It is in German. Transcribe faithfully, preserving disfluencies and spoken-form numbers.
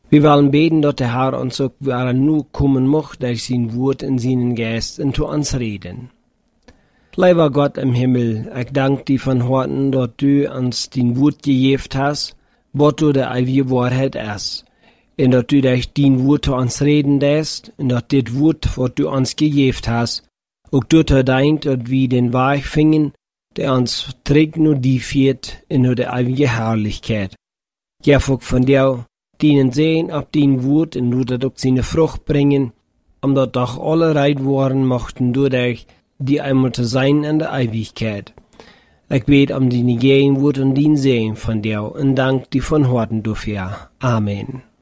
Wir wollen beten, dass der Herr uns auch wieder nur kommen mocht, durch sein Wort in seinen Geist und zu uns reden. Lieber Gott im Himmel, ich danke dir von Herzen, dass du uns dein Wort gegeben hast, was du der ewige Wahrheit ist. Und dass du durch dein Wort zu uns reden lässt, und dass das Wort, was du uns gegeben hast, auch dazu dient, dass wir den Weg finden, der uns trägt nur die führt in der ewige Herrlichkeit. Ja, von dir, denen sehen, ob dein Wort und du das auch seine Frucht bringen, um dass doch alle reit worden mochten dadurch, die einmal zu sein in der Ewigkeit. Ich bete um deine Gegenwart und dein Sehen von dir und danke dir von Herzen dafür. Amen.